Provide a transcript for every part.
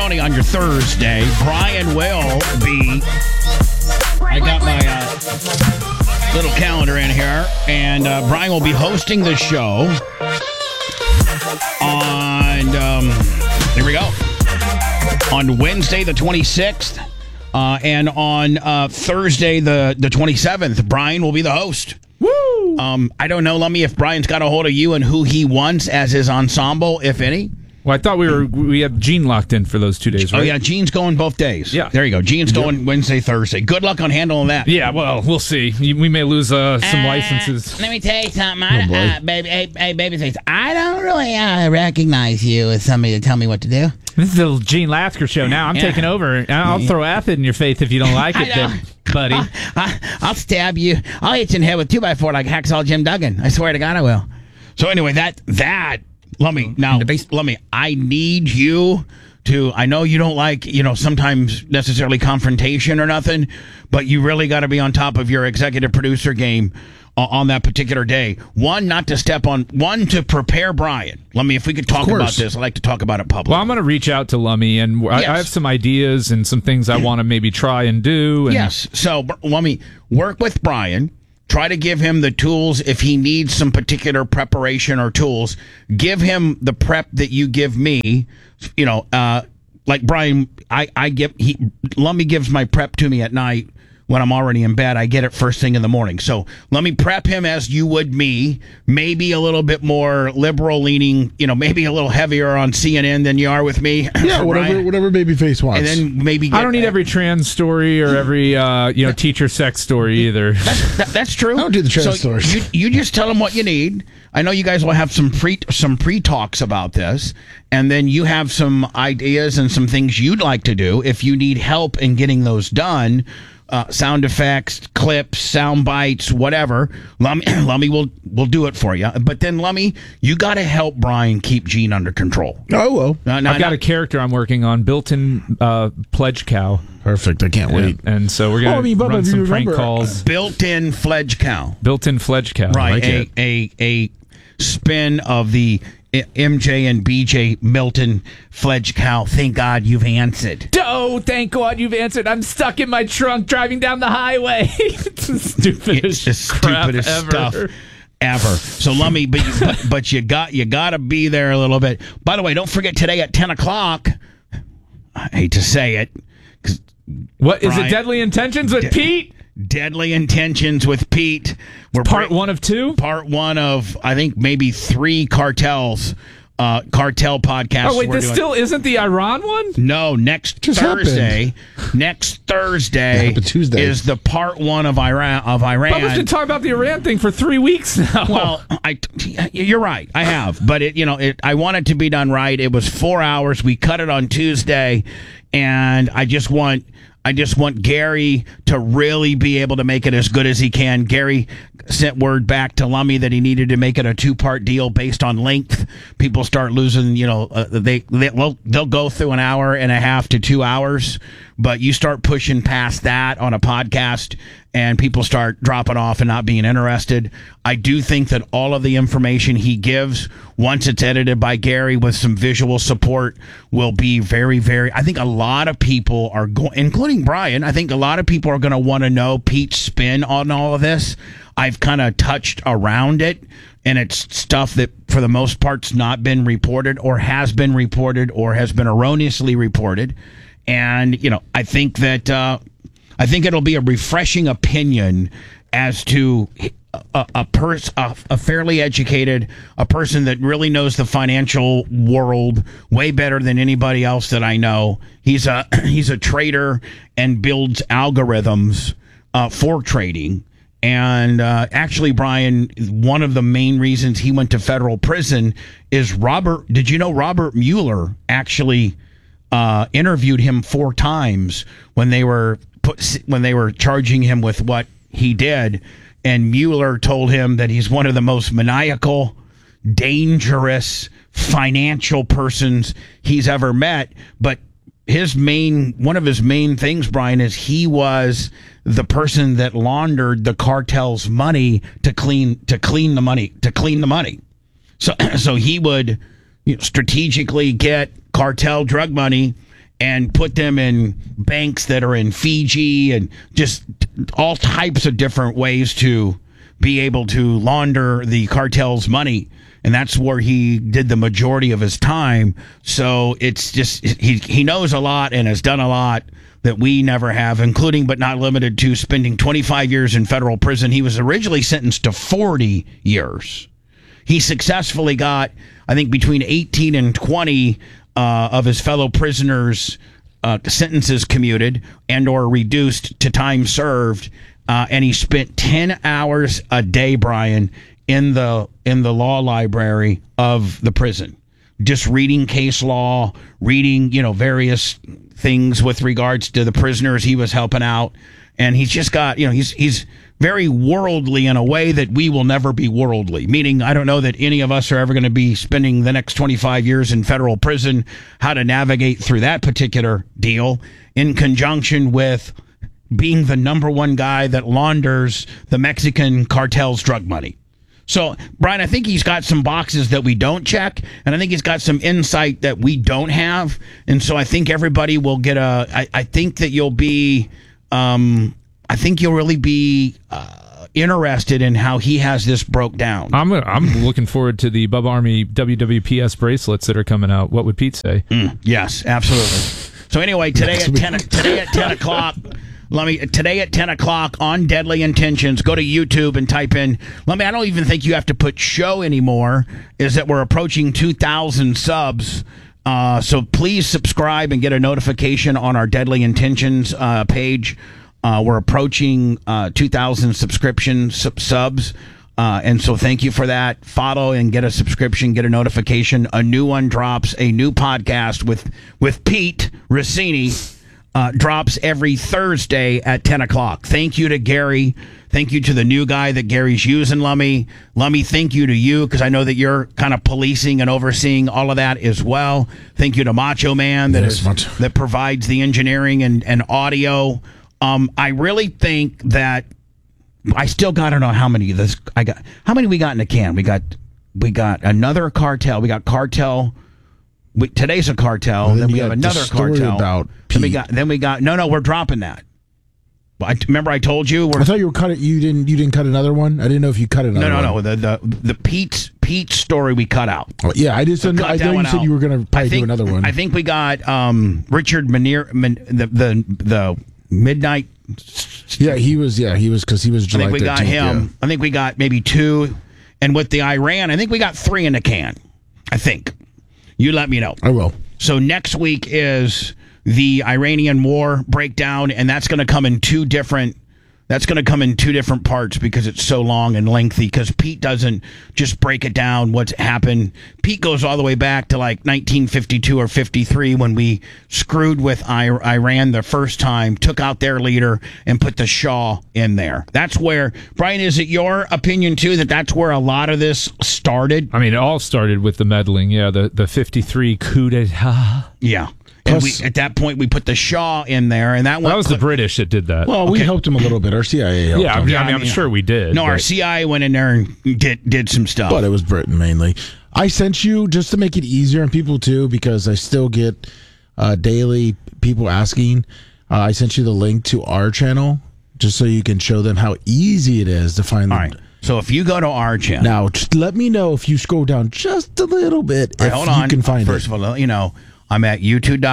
On your Thursday, Brian will be. I got my little calendar in here, and Brian will be hosting the show on. Here we go. On Wednesday, the 26th, and on Thursday, the 27th, Brian will be the host. Woo! I don't know, Lummy, if Brian's got a hold of you and who he wants as his ensemble, if any. Well, I thought we had Gene locked in for those 2 days, right? Oh, yeah, Gene's going both days. Yeah. There you go. Gene's going Wednesday, Thursday. Good luck on handling that. Yeah, well, we'll see. We may lose some licenses. Let me tell you something. Baby, hey, babyface, I don't really recognize you as somebody to tell me what to do. This is the Gene Lasker show now. I'm taking over. I'll throw acid in your face if you don't like it, then, buddy. I'll stab you. I'll hit you in the head with 2x4 like Hacksaw Jim Duggan. I swear to God I will. So anyway, that Lummy, I need you to, I know you don't like, sometimes necessarily confrontation or nothing, but you really got to be on top of your executive producer game on that particular day. One, not to step on, one, to prepare Brian. Lummy, if we could talk about this, I'd like to talk about it publicly. Well, I'm going to reach out to Lummy, and I have some ideas and some things I want to maybe try and do. And yes, so Lummy, work with Brian. Try to give him the tools if he needs some particular preparation or tools. Give him the prep that you give me. Like Brian, Lummy gives my prep to me at night when I'm already in bed. I get it first thing in the morning. So let me prep him as you would me. Maybe a little bit more liberal leaning. Maybe a little heavier on CNN than you are with me. Yeah, whatever babyface wants. And then maybe I don't need every trans story or every teacher sex story either. That's true. I don't do the trans stories. You just tell him what you need. I know you guys will have some pre-talks about this, and then you have some ideas and some things you'd like to do if you need help in getting those done. Sound effects, clips, sound bites, whatever. Lummy will do it for you. But then, Lummy, you got to help Brian keep Gene under control. Oh, well. I've got a character I'm working on, built-in pledge cow. Perfect. I can't wait. And so we're going to run some prank calls. Built-in fledge cow. Built-in fledge cow. Right. A spin of the MJ and BJ Milton fledge cow. Thank God you've answered. Oh, thank God you've answered. I'm stuck in my trunk driving down the highway. It's the stupidest stuff ever. So Lummy, but you got to be there a little bit. By the way, don't forget today at 10:00. I hate to say it. What is it? Deadly Intentions with Pete? Deadly Intentions with Pete. We're part 1 of 2? Part 1 of, I think, maybe 3 cartel podcasts. Oh, wait, this still isn't the Iran one? No, next Thursday is the part 1 of Iran. But we've been talking about the Iran thing for 3 weeks now. Well, you're right. I have. But I want it to be done right. It was 4 hours. We cut it on Tuesday, and I just want Gary to really be able to make it as good as he can. Gary sent word back to Lummy that he needed to make it a 2-part deal based on length. People start losing, they'll go through an hour and a half to 2 hours, but you start pushing past that on a podcast and people start dropping off and not being interested. I do think that all of the information he gives, once it's edited by Gary with some visual support, will be very, very... I think a lot of people are going, including Brian, I think a lot of people are going to want to know Pete's spin on all of this. I've kind of touched around it, and it's stuff that, for the most part, has not been reported or has been reported or has been erroneously reported. And, I think that... I think it'll be a refreshing opinion as to a fairly educated, a person that really knows the financial world way better than anybody else that I know. He's a trader and builds algorithms for trading. And actually, Brian, one of the main reasons he went to federal prison is Did you know Robert Mueller actually interviewed him 4 times when they were charging him with what he did, and Mueller told him that he's one of the most maniacal, dangerous financial persons he's ever met. But one of his main things, Brian, is he was the person that laundered the cartel's money to clean the money. So he would strategically get cartel drug money and put them in banks that are in Fiji and just all types of different ways to be able to launder the cartel's money. And that's where he did the majority of his time. So it's just, he knows a lot and has done a lot that we never have, including but not limited to spending 25 years in federal prison. He was originally sentenced to 40 years. He successfully got, I think, between 18 and 20 of his fellow prisoners' sentences commuted and or reduced to time served. And he spent 10 hours a day, Brian, in the law library of the prison, just reading case law, reading, various things with regards to the prisoners he was helping out. And he's just got, he's very worldly in a way that we will never be worldly, meaning I don't know that any of us are ever going to be spending the next 25 years in federal prison, how to navigate through that particular deal in conjunction with being the number one guy that launders the Mexican cartel's drug money. So, Brian, I think he's got some boxes that we don't check, and I think he's got some insight that we don't have. And so I think everybody will get I think that you'll be, I think you'll really be interested in how he has this broke down. I'm looking forward to the Bubba Army WWPS bracelets that are coming out. What would Pete say? Yes, absolutely. So anyway, today at 10 o'clock. Today at 10 o'clock on Deadly Intentions, go to YouTube and type in, I don't even think you have to put show anymore, is that we're approaching 2,000 subs. So please subscribe and get a notification on our Deadly Intentions page. We're approaching 2,000 subs. And so thank you for that. Follow and get a subscription, get a notification. A new one drops, a new podcast with Pete Rossini. Drops every Thursday at 10 o'clock. Thank you to Gary. Thank you to the new guy that Gary's using, Lummy. Lummy, thank you to you, because I know that you're kind of policing and overseeing all of that as well. Thank you to Macho Man that provides the engineering and audio. I really think that I still got to know how many of this I got. How many we got in the can? We got another cartel. We got cartel. Today's a cartel. Well, then we have another cartel. About then we got. No, we're dropping that. Remember I told you. I thought you were cut it. You didn't cut another one. I didn't know if you cut another one. No. The Pete story we cut out. Oh, yeah, I just. I thought you said you were going to probably do another one. I think we got Richard Manier, the Midnight. Yeah, he was because he was July 13th. I think we got him. Yeah. I think we got maybe 2, and with the Iran, I think we got 3 in the can. I think. You let me know. I will. So next week is the Iranian war breakdown, and that's going to come in 2 different. That's going to come in 2 different parts because it's so long and lengthy. Because Pete doesn't just break it down what's happened. Pete goes all the way back to like 1952 or 53 when we screwed with Iran the first time, took out their leader, and put the Shah in there. That's where, Brian, is it your opinion too that that's where a lot of this started? I mean, it all started with the meddling. Yeah, the 53 coup d'etat. Yeah. And at that point, we put the Shah in there, and that was the British that did that. Well, we helped him a little bit. Our CIA helped him. I'm sure we did. No, our CIA went in there and did some stuff. But it was Britain mainly. I sent you, just to make it easier on people too, because I still get daily people asking, I sent you the link to our channel, just so you can show them how easy it is to find them. All right. So if you go to our channel. Now, just let me know if you scroll down just a little bit, if you can find it. First of all, I'm at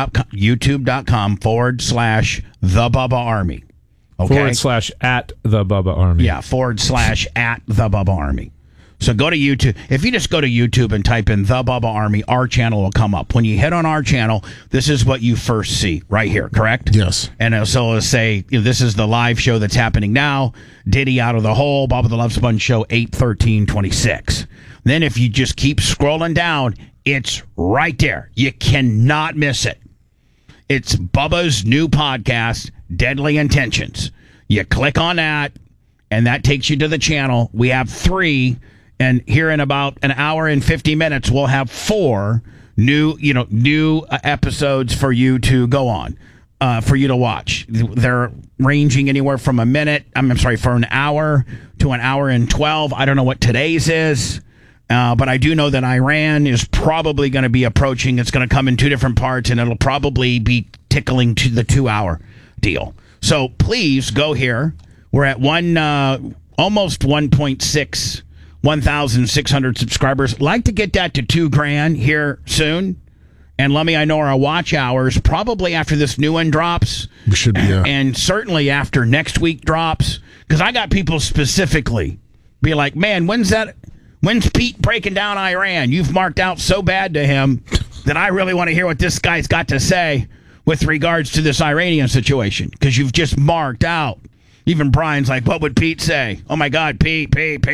youtube.com/The Bubba Army. Okay. /at The Bubba Army. Yeah, /at The Bubba Army. So go to YouTube. If you just go to YouTube and type in The Bubba Army, our channel will come up. When you hit on our channel, this is what you first see right here, correct? Yes. And so it'll say, this is the live show that's happening now. Diddy Out of the Hole, Bubba the Love Sponge Show, 8/13/26. Then if you just keep scrolling down, it's right there. You cannot miss it. It's Bubba's new podcast, Deadly Intentions. You click on that, and that takes you to the channel. We have 3, and here in about an hour and 50 minutes, we'll have 4 new episodes for you to go on, for you to watch. They're ranging anywhere from for an hour to an hour and 12. I don't know what today's is. But I do know that Iran is probably going to be approaching. It's going to come in 2 different parts, and it'll probably be tickling to the 2-hour deal. So please go here. We're at almost 1,600 subscribers. Like to get that to $2,000 here soon. And Lummy, I know our watch hours probably after this new one drops. We should be, and certainly after next week drops. Because I got people specifically be like, man, when's Pete breaking down Iran? You've marked out so bad to him that I really want to hear what this guy's got to say with regards to this Iranian situation. Because you've just marked out. Even Brian's like, what would Pete say? Oh, my God, Pete.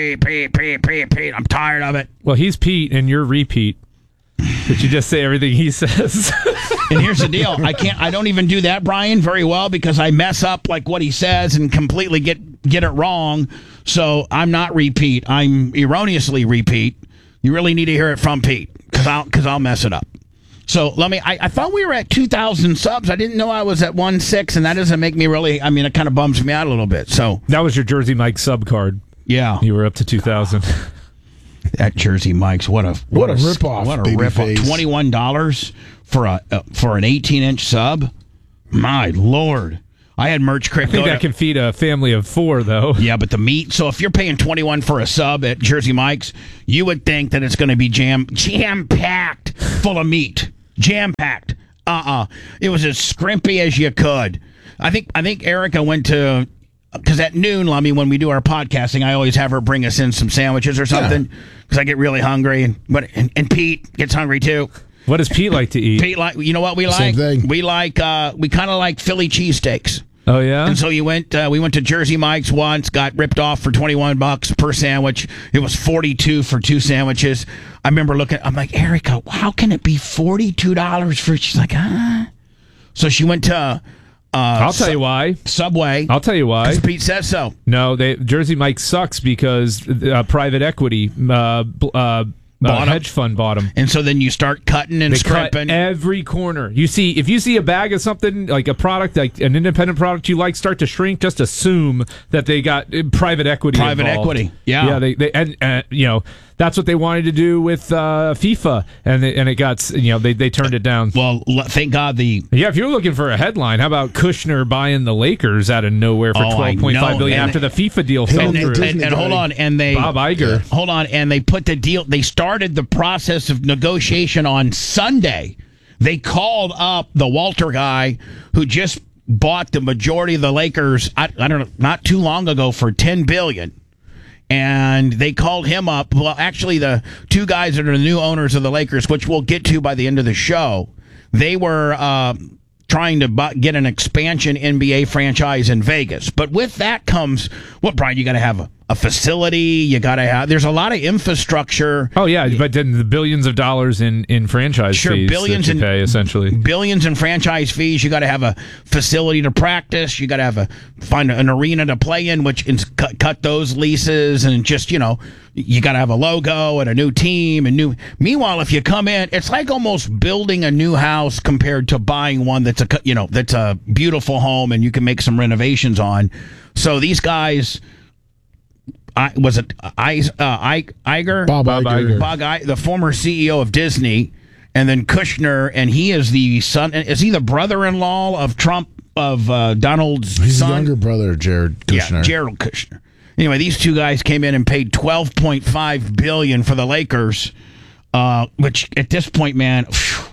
I'm tired of it. Well, he's Pete and you're repeat. But you just say everything he says. And here's the deal. I don't even do that, Brian, very well because I mess up like what he says and completely get it wrong. So I'm not repeat. I'm erroneously repeat. You really need to hear it from Pete because I'll mess it up. So I thought we were at 2,000 subs. I didn't know I was at 1.6, and that doesn't make me really, it kind of bums me out a little bit. So that was your Jersey Mike sub card. Yeah. You were up to 2,000. That Jersey Mike's what a ripoff! What a ripoff! $21 for an 18-inch sub. My Lord! I had Merch Crick. I think that can feed a family of 4, though. Yeah, but the meat. So if you're paying $21 for a sub at Jersey Mike's, you would think that it's going to be jam packed full of meat, jam packed. It was as scrimpy as you could. I think Erica went to. Because at noon, Lummy, when we do our podcasting, I always have her bring us in some sandwiches or something. Because I get really hungry, and Pete gets hungry too. What does Pete like to eat? Pete you know what we like? Same thing. We kind of like Philly cheesesteaks. Oh yeah. And so we went to Jersey Mike's once, got ripped off for $21 per sandwich. It was $42 for 2 sandwiches. I remember I'm like, Erica, how can it be $42 for? She's like, So she went to. I'll tell you why. Subway. I'll tell you why. Because Pete says so. No, Jersey Mike sucks because private equity hedge fund bought them. And so then you start cutting and scraping. Cut every corner. If you see a bag of something, like a product, like an independent product you like, start to shrink, just assume that they got private equity involved. Equity. Yeah. Yeah, that's what they wanted to do with FIFA, and it got, they turned it down. Well, thank God if you're looking for a headline, how about Kushner buying the Lakers out of nowhere for $12.5 billion after the FIFA deal fell through? And hold on, Bob Iger. Hold on, and they put the deal. They started the process of negotiation on Sunday. They called up the Walter guy who just bought the majority of the Lakers. I don't know, not too long ago for $10 billion. And they called him up. Well, actually, the 2 guys that are the new owners of the Lakers, which we'll get to by the end of the show, they were trying to get an expansion NBA franchise in Vegas. But with that comes, Brian, you got to have a facility. You got to have, there's a lot of infrastructure. Oh, yeah, but then the billions of dollars in franchise fees billions that you pay, essentially. Billions in franchise fees. You got to have a facility to practice. You got to find an arena to play in, which cut those leases, and just, you got to have a logo and a new team and Meanwhile, if you come in, it's like almost building a new house compared to buying one that's a beautiful home and you can make some renovations on. So these guys. Iger? Bob Iger. The former CEO of Disney, and then Kushner, and he is the son. Is he the brother-in-law of Trump, of Donald's He's son? His younger brother, Jared Kushner. Yeah, Jared Kushner. Anyway, these 2 guys came in and paid $12.5 billion for the Lakers, which at this point, man,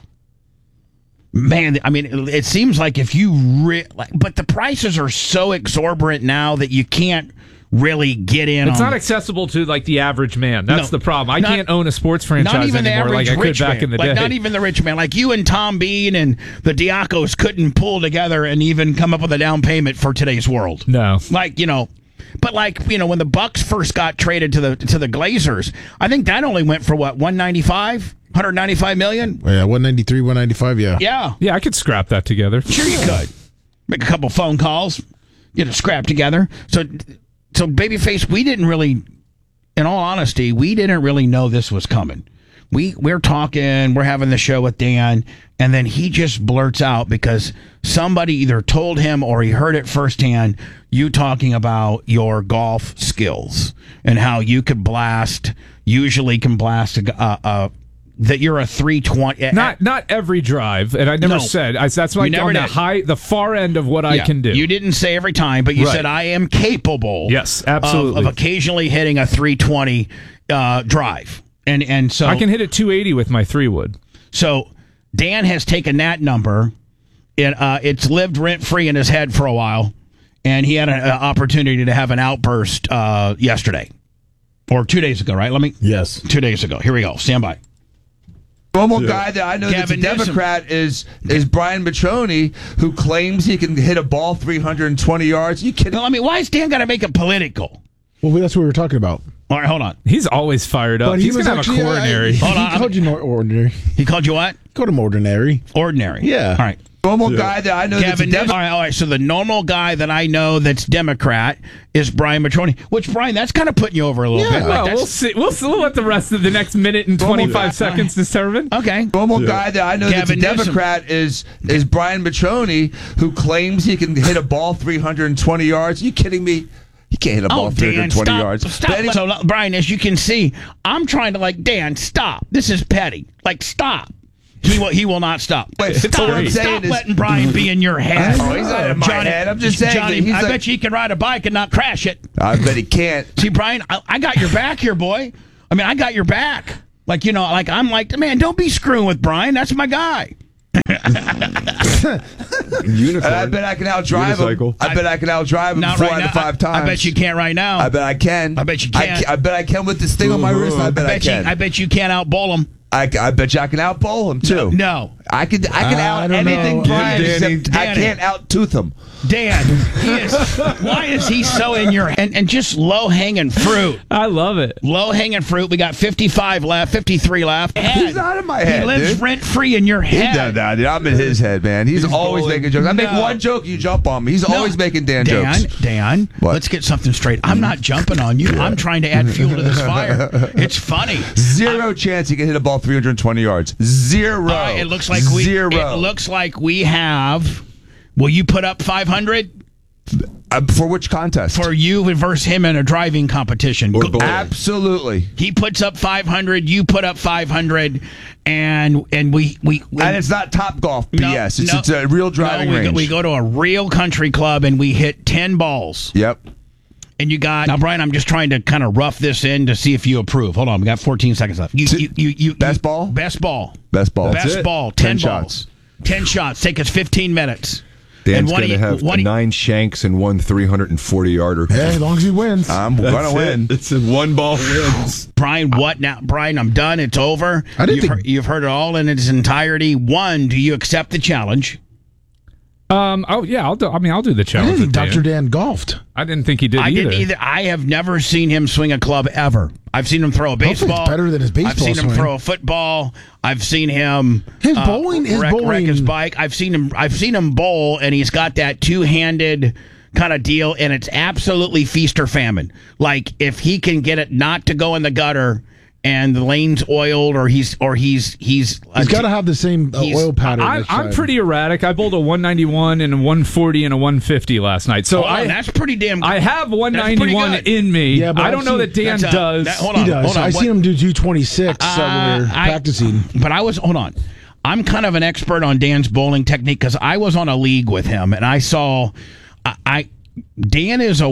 it seems like if you but the prices are so exorbitant now that you can't really get in. It's not accessible to like the average man. That's the problem. I can't own a sports franchise anymore like I could back in the day. Not even the rich man. Like you and Tom Bean and the Diacos couldn't pull together and even come up with a down payment for today's world. No. But when the Bucks first got traded to the Glazers, I think that only went for what, 195 million? Yeah, 193, 195, yeah. Yeah. Yeah, I could scrap that together. Sure you could. Make a couple phone calls, get it scrapped together. So Babyface, we didn't really, in all honesty, we didn't really know this was coming. We're talking, we're having the show with Dan, and then he just blurts out because somebody either told him or he heard it firsthand, you talking about your golf skills and how you could usually can blast a that you're a 320. Not every drive, and I never said that's like on the far end of what I can do. You didn't say every time, but you said I am capable. Yes, absolutely. Of occasionally hitting a 320 drive, and so I can hit a 280 with my 3-wood. So Dan has taken that number. It's lived rent free in his head for a while, and he had an opportunity to have an outburst yesterday or 2 days ago. Right? Yes, 2 days ago. Here we go. Stand by. Normal guy that I know that's a Democrat is Brian Matroni, who claims he can hit a ball 320 yards. You kidding? No, why is Dan got to make it political? Well, that's what we were talking about. All right, hold on. He's always fired up. But He's going to have a coronary. He called you ordinary. He called you what? Called him ordinary. Ordinary. Yeah. All right. Normal guy that I know that's a Democrat. All right. So the normal guy that I know that's Democrat is Brian Matroni. Which, Brian, that's kind of putting you over a little bit. Well, we'll see. We'll let the rest of the next minute and 25 seconds determine. Okay. Normal guy that I know that's a Democrat is Brian Matroni, who claims he can hit a ball 320 yards. Are you kidding me? He can't hit a ball 320 yards. Stop. So, Brian, as you can see, I'm trying to Dan, stop. This is petty. Stop. He will not stop. Wait, stop letting Brian be in your head. Oh, he's not in my head. I'm just saying. Johnny, I bet you he can ride a bike and not crash it. I bet he can't. See, Brian, I got your back here, boy. I got your back. Man, don't be screwing with Brian. That's my guy. Unicorn. I bet I can outdrive him. I bet I can outdrive him 4 out of 5 times. I bet you can't right now. I bet I can. I bet you can. I bet I can with this thing on my wrist. I bet I can. I bet you can't outbowl him. I bet you I can outbowl him too. No. I can out anything Brian, except I can't out-tooth him. Dan, why is he so in your head? And just low-hanging fruit. I love it. Low-hanging fruit. We got 55 left, 53 left. He's not in my head, He lives rent-free in your head. Dude, I'm in his head, man. He's always making jokes. I make one joke, you jump on me. He's always making jokes. Dan, let's get something straight. I'm not jumping on you. I'm trying to add fuel to this fire. It's funny. Zero chance he can hit a ball 320 yards. Zero. It looks like we have. Will you put up 500? For which contest? For you versus him in a driving competition. Absolutely. He puts up 500. You put up 500, and we and it's not Top Golf BS. It's a real driving range. We go to a real country club and we hit 10 balls. Yep. And you got now, Brian. I'm just trying to kind of rough this in to see if you approve. Hold on, we got 14 seconds left. Best ball. Best ball. 10 shots. 10 shots. Take us 15 minutes. Dan's going to have 9 shanks and 1 340-yarder. Yeah, as long as he wins. I'm going to win. It's a one-ball wins. Brian, what now? Brian, I'm done. It's over. You've heard it all in its entirety. One, do you accept the challenge? Oh yeah, I'll do. I'll do the challenge. I didn't think Dr. Dan golfed. I didn't think he did. I didn't either. I have never seen him swing a club ever. I've seen him throw a baseball. It's better than his baseball. I've seen him throw a football. I've seen him wreck his bike. I've seen him bowl, and he's got that two-handed kind of deal, and it's absolutely feast or famine. Like if he can get it not to go in the gutter, and the lane's oiled, or he's got to have the same oil pattern. I'm pretty erratic. I bowled a 191 and a 140 and a 150 last night. So that's pretty damn good. I have 191 in me. Yeah, but I don't know that Dan does. He does. I seen him do 226 when we were practicing. But hold on. I'm kind of an expert on Dan's bowling technique because I was on a league with him, and I saw Dan is a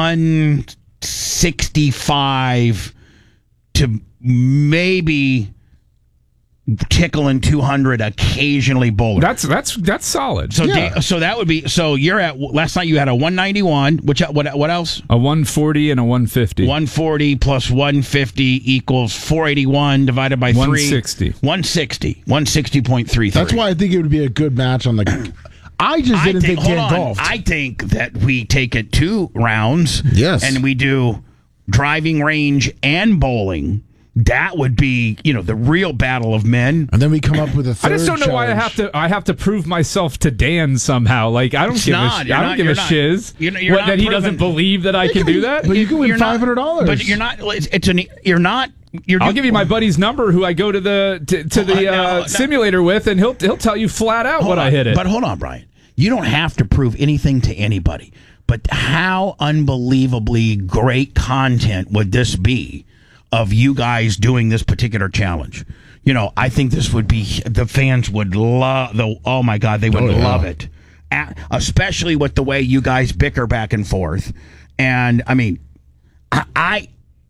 165 to maybe tickling 200 occasionally bowler. That's solid. So so that would be you're at last night you had a 191. What else? A 140 and a 150. 140 plus 150 equals 481 divided by 3. 160. 160.33. That's why I think it would be a good match on the. I just didn't think Dan golfed. I think that we take it 2 rounds. Yes, and we do driving range and bowling. That would be, the real battle of men. And then we come up with a third. I just don't know challenge. why I have to prove myself to Dan somehow. Like I don't give a shiz that he doesn't believe that I can do that. But you can win $500. But you're not. I'll give you my buddy's number, who I go to the simulator with, and he'll tell you flat out what I hit it. But hold on, Brian. You don't have to prove anything to anybody. But how unbelievably great content would this be of you guys doing this particular challenge? I think this would be, the fans would love, oh my God, they would love it. Especially with the way you guys bicker back and forth. And, I mean, I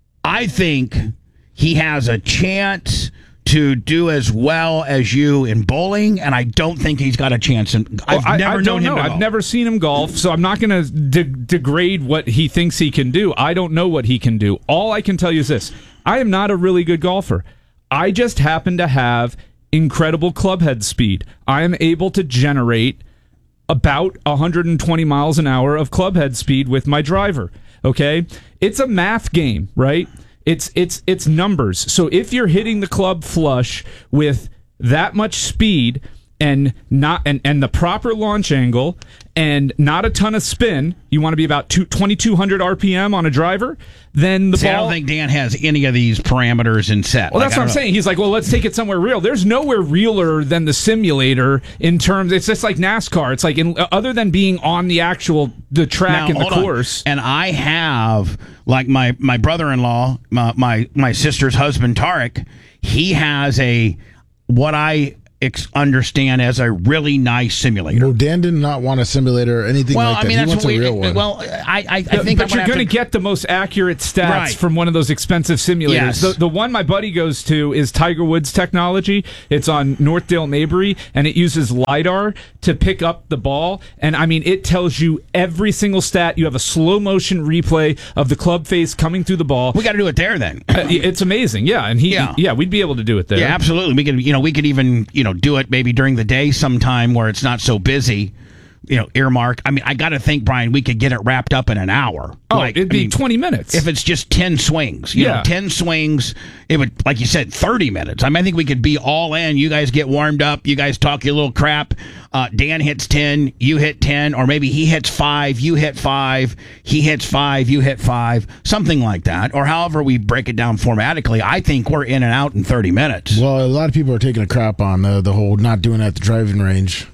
think he has a chance to do as well as you in bowling, and I don't think he's got a chance. I've never known him. I've never seen him golf, so I'm not going to degrade what he thinks he can do. I don't know what he can do. All I can tell you is this: I am not a really good golfer. I just happen to have incredible clubhead speed. I am able to generate about 120 miles an hour of clubhead speed with my driver. Okay, it's a math game, right? It's numbers. So if you're hitting the club flush with that much speed and the proper launch angle and not a ton of spin, you want to be about 2,200 RPM on a driver, then the ball... I don't think Dan has any of these parameters in set. Well, that's what I'm saying. He's like, well, let's take it somewhere real. There's nowhere realer than the simulator in terms... It's just like NASCAR. It's like, other than being on the track and the course... And I have, like my brother-in-law, my sister's husband, Tarek, he has what I understand as a really nice simulator. Well, Dan did not want a simulator or anything like that. He wants a real one. Well, I think... But you're going to get the most accurate stats from one of those expensive simulators. Yes. The one my buddy goes to is Tiger Woods technology. It's on Northdale Mabry, and it uses LiDAR to pick up the ball. And, I mean, it tells you every single stat. You have a slow-motion replay of the club face coming through the ball. We got to do it there, then. It's amazing, yeah. And we'd be able to do it there. Yeah, absolutely. We could even, do it maybe during the day sometime where it's not so busy. Earmark. I mean, I got to think, Brian, we could get it wrapped up in an hour. It'd be 20 minutes. If it's just 10 swings. 10 swings, it would, like you said, 30 minutes. I mean, I think we could be all in. You guys get warmed up. You guys talk your little crap. Dan hits 10, you hit 10, or maybe he hits 5, you hit 5, he hits 5, you hit 5, something like that. Or however we break it down formatically. I think we're in and out in 30 minutes. Well, a lot of people are taking a crap on the whole not doing it at the driving range.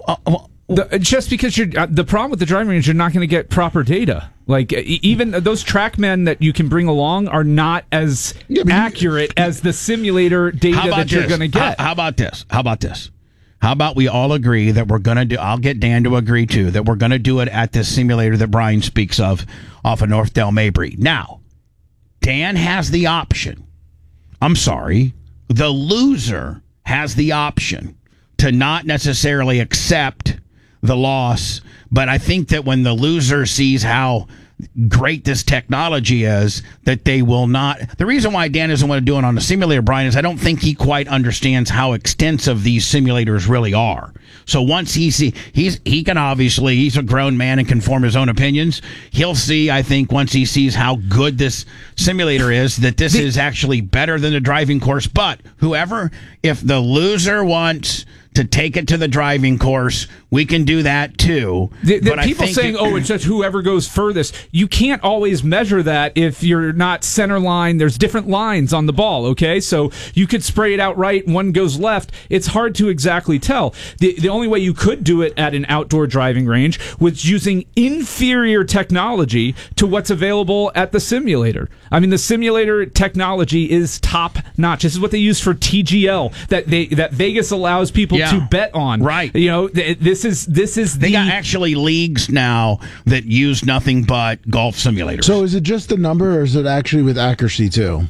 Just because the problem with the driving range, you're not going to get proper data. Like, even those TrackMan that you can bring along are not as accurate as the simulator data that you're going to get. How about this? How about we all agree that we're going to do, I'll get Dan to agree too, that we're going to do it at this simulator that Brian speaks of off of Northdale Mabry. Now, Dan has the option. I'm sorry. The loser has the option to not necessarily accept the loss, but I think that when the loser sees how great this technology is, that they will not. The reason why Dan doesn't want to do it on a simulator, Brian, is I don't think he quite understands how extensive these simulators really are. So once he can obviously, he's a grown man and can form his own opinions. He'll see, I think, once he sees how good this simulator is, that this is actually better than the driving course. But if the loser wants to take it to the driving course, we can do that too. But people saying, it's just whoever goes furthest. You can't always measure that if you're not center line. There's different lines on the ball, okay? So you could spray it out right, one goes left. It's hard to exactly tell. The only way you could do it at an outdoor driving range was using inferior technology to what's available at the simulator. I mean, the simulator technology is top notch. This is what they use for TGL that Vegas allows people to bet on. Right. This is they got actually leagues now that use nothing but golf simulators. So is it just the number, or is it actually with accuracy too?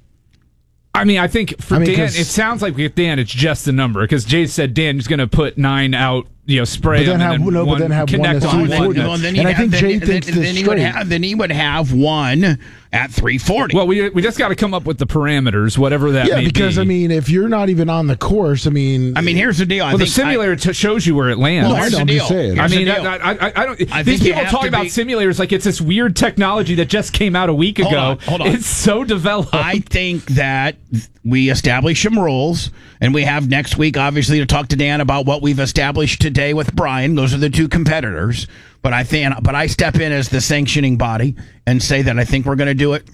I mean, I think Dan, it sounds like with Dan, it's just the number, because Jay said Dan is going to put 9 out, spray them, and then have connect one on one. And I think Jay thinks then he would have one at 340. Well, we just got to come up with the parameters, whatever that may be. Yeah, because, I mean, if you're not even on the course, I mean, here's the deal. The simulator shows you where it lands. Well, I'm just saying. I mean, I don't. These people talk about simulators like it's this weird technology that just came out a week ago. Hold on. It's so developed. I think that we establish some rules, and we have next week, obviously, to talk to Dan about what we've established today with Brian. Those are the two competitors. But I step in as the sanctioning body and say that I think we're going to do it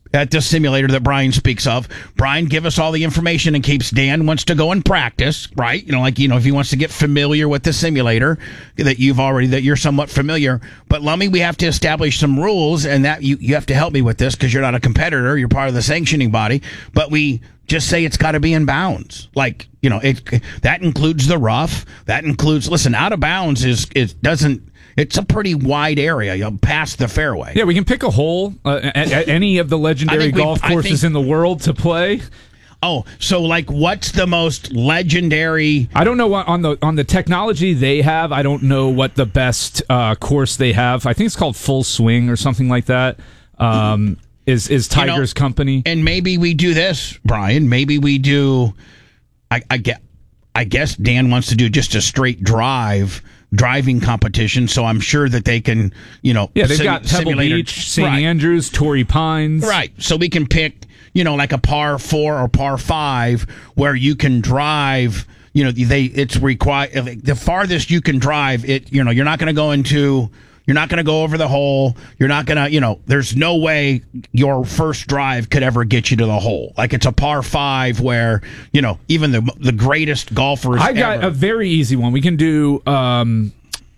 at the simulator that Brian speaks of. Brian, give us all the information in case Dan wants to go and practice, right? If he wants to get familiar with the simulator that you're somewhat familiar. But Lummy, we have to establish some rules, and that you have to help me with this because you're not a competitor. You're part of the sanctioning body. But we just say it's got to be in bounds. That includes the rough. That includes, listen, out of bounds it's a pretty wide area, past the fairway. Yeah, we can pick a hole at any of the legendary golf courses in the world to play. Oh, so what's the most legendary? I don't know what on the technology they have. I don't know what the best course they have. I think it's called Full Swing or something like that. Is Tiger's company? And maybe we do this, Brian. Maybe we do. I guess Dan wants to do just a straight driving competition, so I'm sure that they can, they've got Pebble Beach, St. Andrews, Torrey Pines. Right. So we can pick, like a par 4 or par 5 where you can drive, it's required. The farthest you can drive it, you're not going to go over the hole. You're not going to, there's no way your first drive could ever get you to the hole. It's a par 5 where, even the greatest golfers I got a very easy one. We can do the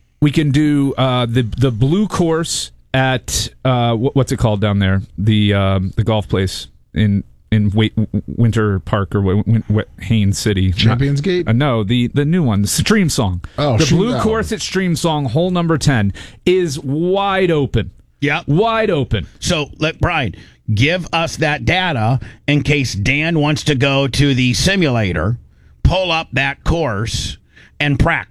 blue course at what's it called down there? The golf place in Winter Park or Haines City. Champions Gate? No, the new one, the Stream Song. Oh, the blue course at Stream Song, hole number 10, is wide open. Yeah. Wide open. So, Brian, give us that data in case Dan wants to go to the simulator, pull up that course, and practice.